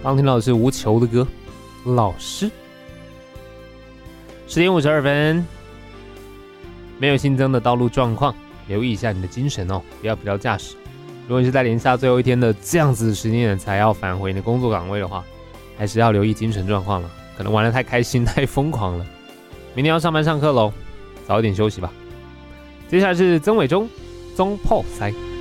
刚听到的是无球的歌，老师。10点52分，没有新增的道路状况，留意一下你的精神哦，不要疲劳驾驶。如果你是在连假最后一天的这样子的时间点才要返回你的工作岗位的话，还是要留意精神状况了，可能玩得太开心太疯狂了。明天要上班上课咯，早一点休息吧。接下来是曾伟忠，中破塞。